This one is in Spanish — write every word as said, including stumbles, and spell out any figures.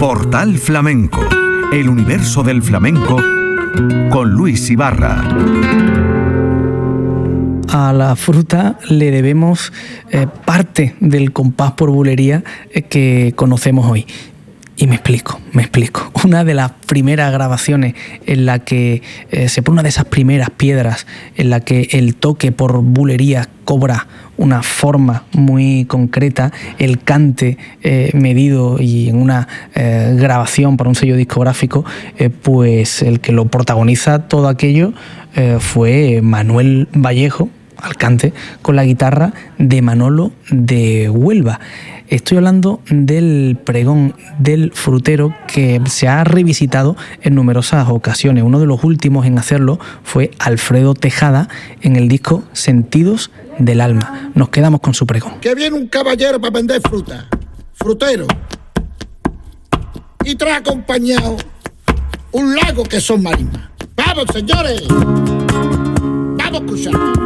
Portal Flamenco, el universo del flamenco con Luis Ibarra. A la fruta le debemos eh, parte del compás por bulería eh, que conocemos hoy. Y me explico, me explico. Una de las primeras grabaciones en la que eh, se pone una de esas primeras piedras en la que el toque por bulería cobra una forma muy concreta, el cante eh, medido y en una eh, grabación para un sello discográfico, eh, pues el que lo protagoniza todo aquello eh, fue Manuel Vallejo, al cante, con la guitarra de Manolo de Huelva. Estoy hablando del pregón del frutero, que se ha revisitado en numerosas ocasiones. Uno de los últimos en hacerlo fue Alfredo Tejada en el disco Sentidos del Alma. Nos quedamos con su pregón. Que viene un caballero para vender fruta, frutero, y trae acompañado un lago que son marismas. ¡Vamos, señores! ¡Vamos a escuchar!